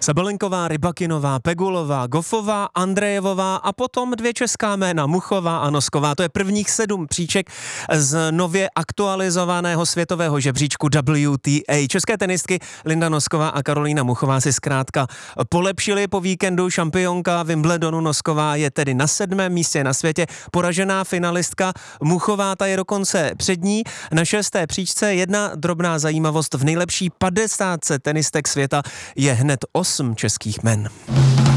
Sabalenková, Rybakinová, Pegulová, Goffová, Andrejevová a potom 2 česká jména, Muchová a Nosková. To je prvních 7 příček z nově aktualizovaného světového žebříčku WTA. České tenistky Linda Nosková a Karolína Muchová si zkrátka polepšily po víkendu. Šampionka Wimbledonu Nosková je tedy na 7. místě na světě. Poražená finalistka Muchová, ta je dokonce před ní. Na 6. příčce jedna drobná zajímavost: v nejlepší 50 tenistek světa je hned 8 českých jmen.